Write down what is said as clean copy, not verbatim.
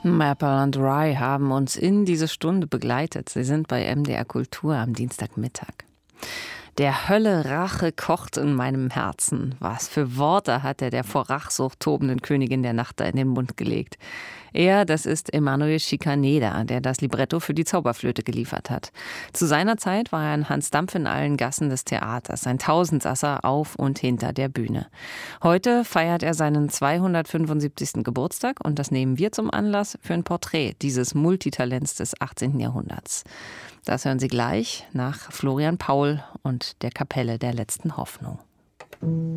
Maple und Rye haben uns in diese Stunde begleitet. Sie sind bei MDR Kultur am Dienstagmittag. Der Hölle Rache kocht in meinem Herzen. Was für Worte hat er der vor Rachsucht tobenden Königin der Nacht da in den Mund gelegt. Er, das ist Emanuel Schikaneder, der das Libretto für die Zauberflöte geliefert hat. Zu seiner Zeit war er ein Hans Dampf in allen Gassen des Theaters, ein Tausendsasser auf und hinter der Bühne. Heute feiert er seinen 275. Geburtstag und das nehmen wir zum Anlass für ein Porträt dieses Multitalents des 18. Jahrhunderts. Das hören Sie gleich nach Florian Paul und der Kapelle der letzten Hoffnung.